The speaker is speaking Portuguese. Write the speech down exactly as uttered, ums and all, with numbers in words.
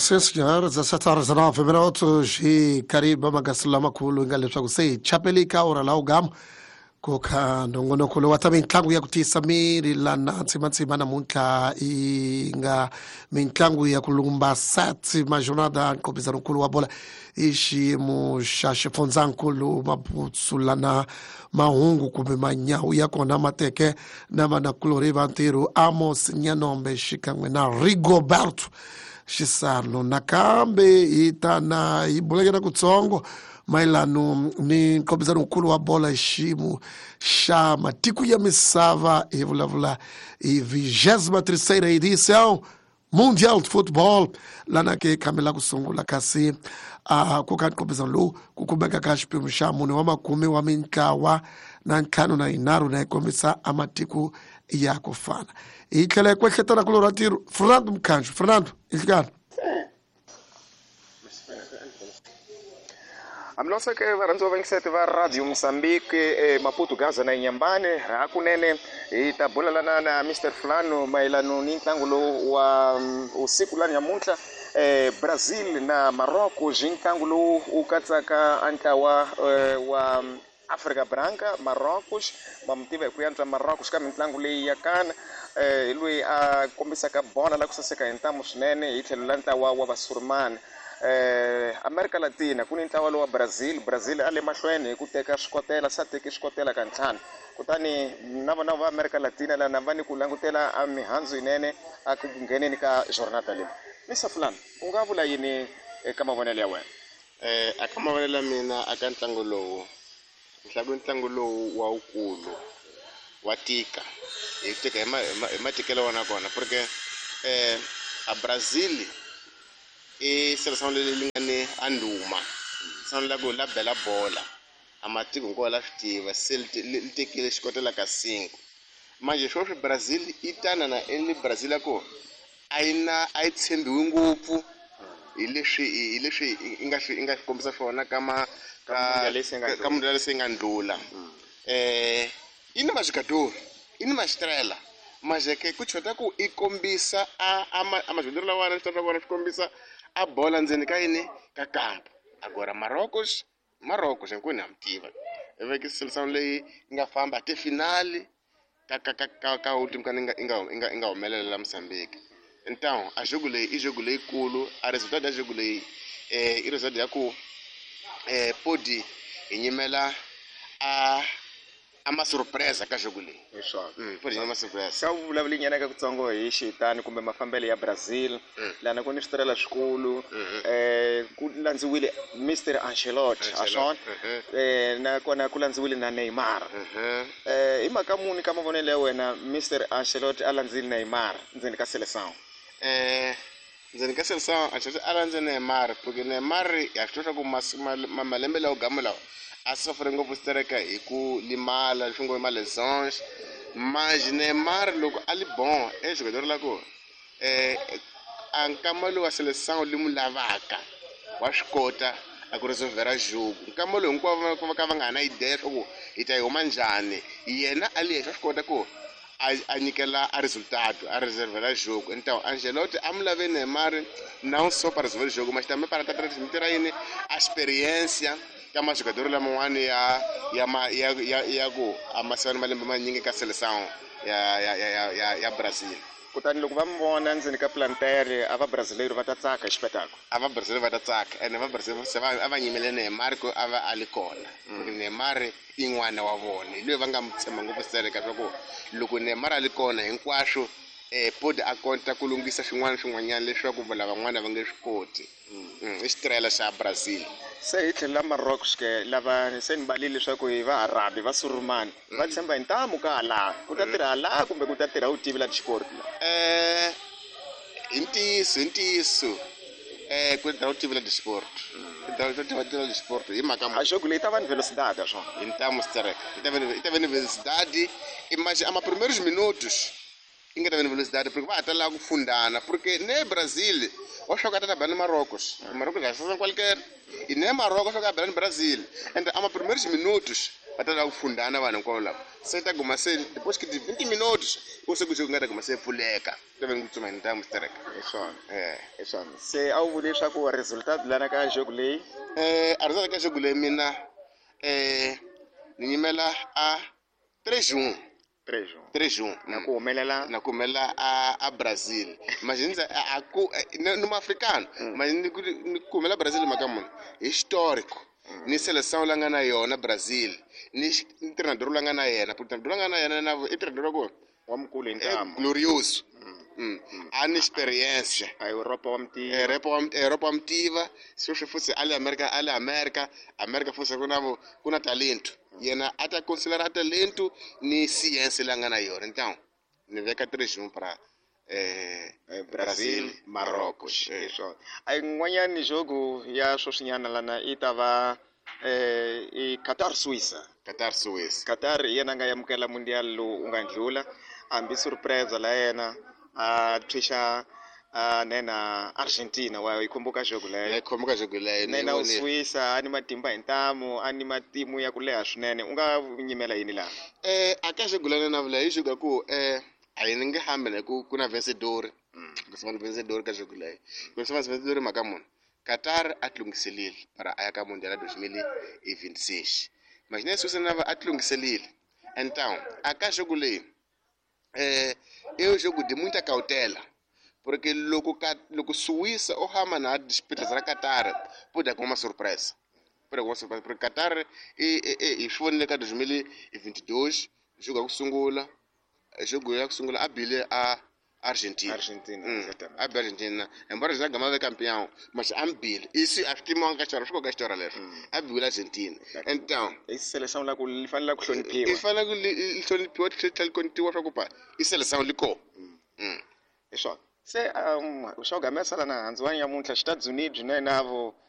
Sim, senhor. dezessete horas e nove minutos e karibu magasalama kulu inga leswaku se chapelika ora la ugamo koka nongonoko lo wata mitlangu ya kutisa miri lana ntsimantsima namuntlha inga mitlangu ya kulumba sati majornada nkobizano nkulu wa bola i xiyimo xa xifundzankulu mabutsu lana mahungu kumbe manyawu ya kona mateke na manakulori va ntirho Amos Nyanombe xikan'we na Rigoberto Xisano nakambe hi ta na hi bulekela kutsongo mayelano ni nkobizano nkulu wa bola hi xiyimo xa matiko ya misava hi vulavula hi vigésima terceira edição Mundial de Futebol lana ke khamela ku sungula kasi uh, ku ka nkobizano lowu ku kumeka ka xiphemu xa mune wa makume wa mintlawa na ntlhanu na yinharhu na yi kombisa amatiko ya ku fana hi tlhela ku ehleketana ku lora ntirho Fernando Mkhanjo. Fernando ihlekana amlosa ke varandzo va ngisete va Radio Mozambique e Maputo Gaza na Inyambane hakunene itabulalana na mister Fulano mailano ni ntlangu lo wa usiku lani ya muntlha eh, Brazil na Morocco jintlangu lo ukatsaka antlawa eh, wa Afrika Branca Marrocos mamtiva ku yantswa Marrocos ka mitlangu leyi ya kana eh lui a kombisaka bona la kusaseka entamo swinene hi tlhelo la ntlawa wa vasurumani eh America Latina ku ni ntlawa wa Brazil Brazil ale mahlweni ku teka swikotela sa teki swikotela ka ntlhanu kutani na vona va America Latina la navani ku langutela a mihandzu inene a ku ngheneni ka jornada leyi Misa Fulani u nga vula yini eka mavonelo ya wena eh aka mavonelo mina aka ntlangu lowu ntlangu ntlangu lowu wa ukulu wa tika hi tika hi matikelo wana kona porque eh a Brazil e seleção le lingane anduma san la go la bela bola amatiko ngo la fitiva sel litekile xikotela ka cinco manje xo Brazil itana na ele Brazil ako aina ai tshembiwi ngopfu hi leswi hi leswi inga inga kombisa swona kama ka ka mundial leyi ndlula eh ina mazikadori ina mastrela manje ke ku chota ku ikombisa a amajodoro lawa na tsota vona ikombisa a bola ndzeni ka yini ka kampo agora Marrocos Marrocos nkuna mtiva eveke seleção leyi nga famba te finale ka ka ka ka ultimo ka inga inga inga humelela la Mozambique. Então a jogo leyi i jogo leyi kulu a resultado da jogo leyi eh i resultado ya ku eh podi inyimela a ama surpresa ka jogo leyi isho mm podi ama surpresa sa vulavula nyana ka kutsongo hi xitani kumbe mafambele ya Brazil lana ku ni switirela swikulu eh ku landziwile mister Ancelotti ashon eh na kona ku landziwile na Neymar eh imaka muni ka mavonelo ya wena mister Ancelotti a landzile Neymar ndzeni ka seleção eh ndzeni ka seleção Ancelotti a landzile Neymar porque Neymar ya xitosha ku malembe lawo gamula a sofre ngopfu stereka hi ku limala xingo ma lesons mas Neymar loko ali bon e jogador la ko eh ankamalo wa seleção limu lavaka wa xikota a ku resolvera jogo nkamalo hinkwavo va ka va nga na idea swo ita yi huma njhani yena ali hi xikota ko a nyikela a resultado a reservera jogo então Ancelotti amlave Neymar não só para resolver o jogo mas também para transmitir aí a experiência kama jogador la mwana ya ya ya ya ya go amasana malembe manyingi ka seleção ya ya ya ya ya Brazil kutani loko va mvona ndzeni ka plantere ava brasileiro va ta tsaka xipetako ava Brazil va ta tsaka ene va Brazil se va ava nyimele Neymar ko ava alikona Neymar in'wana wa vona loyi va nga mutshemba ngopfu seleka swa ku loko Neymar alikona hinkwaswo eh pod a konta ku lunghisa xin'wana xin'wanyana leswaku vala van'wana va nge swi koti i xitirela xa Brazil se hi tlhela Marrocos ke lava se ni balile leswaku hi va Arabi va Surumani va tshemba hi ntamu ka la ku ta tirha la kumbe ku ta tirha u tivila xiport eh intiso intiso eh ku ta u tivila sport ku ta u tivila di sport hi maka a jogo leyi ta vanhu velocidade swo intamu sterek ita veni ita veni velocidade imagine ama primeiros minutos inga ta veni velocidade porque va ta la ku fundana porque ne Brazil o xoga ta bani Marrocos Marrocos já são qualquer e nem Marrocos joga bem no Brasil então ama primeiros minutos va ta lava ku fundana vanhu hinkwavo lava se ta guma se depois que de vinte minutos u se ku se ku nga ta guma se pfuleka ta ve ni ku tsutsuma hi ntamu stereka hi swona eh hi swona se a wu vuli leswaku resultat lana ka jogo leyi eh a result ka jogo leyi mina eh ni nyimela a três jours três jours três jours na ku humelela na ku humelela a a Brazil imagine a ku no africano mas ni ku humelela Brazil maka munhu histórico ni seleção la nga na yona Brazil ni treinador la nga na yena treinador la nga na yena na i treinador ko wa mkulu hi ntambu glorioso a ni experiência a Europa wa mtiva Europa wa Europa wa mtiva swo swi fosse alle America alle America America fosse kuna kuna talento yena ata considerare talento ni ciência la nga na yona então ni veka três jours para eh Brazil Marrocos isso ai n'wanyani jogo ya swoswinyana lana i ta va eh i Qatar Suíça Qatar Suíça Qatar yena nga yamukela mundial lowu unga ndlula hambi surprise la yena a thisha a nena Argentina wa ikumbuka jogo leyo ikumbuka jogo leyo nena uSuíça ani matimba hintamu ani matimu ya kuleha swinene unga nyimela yini la eh aka jogo lana na vula ishuka ku eh ayiningi hambe ne ku kuna vencedor kusema vencedor ka jogo leyo kusema vencedor makamon Qatar atlungiselile para aya ka mundial dois mil e vinte e seis mas nem Suíça nava atlungiselile então aka jogo leyo eh é um jogo de muita cautela porque logo logo Suíça ou hama na disputa será Qatar pode com uma surpresa pode com uma surpresa porque Qatar e e e foi no dois mil e vinte e dois jogo com Sungula jogo com Sungula abile a Argentina Argentina mm. exatamente a Argentina embora já ganhou campeão mas ambile isso acho que monga chora ficou gastora lero abile Argentina então essa seleção lá que fala ku hloniphiwa e fala ku hloniphiwa tlhela kontiwa swa ku pa i seleção liko mm isso se um o jogo começa lá na hanzi wa nyamuntlha Estados Unidos né navo